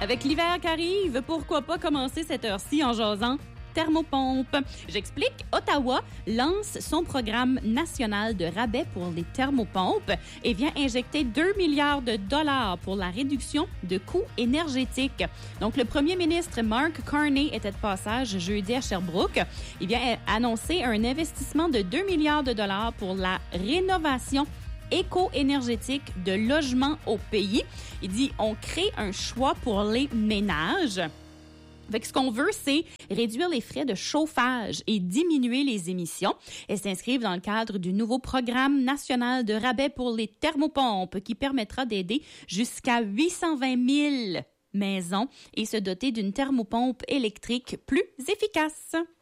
Avec l'hiver qui arrive, pourquoi pas commencer cette heure-ci en jasant thermopompe. J'explique, Ottawa lance son programme national de rabais pour les thermopompes et vient injecter 2 milliards de dollars pour la réduction de coûts énergétiques. Donc, le premier ministre Mark Carney était de passage jeudi à Sherbrooke. Il vient annoncer un investissement de 2 milliards de dollars pour la rénovation éco-énergétique de logements au pays. Il dit, on crée un choix pour les ménages. Fait que ce qu'on veut, c'est réduire les frais de chauffage et diminuer les émissions. Elles s'inscrivent dans le cadre du nouveau programme national de rabais pour les thermopompes qui permettra d'aider jusqu'à 820 000 maisons et se doter d'une thermopompe électrique plus efficace.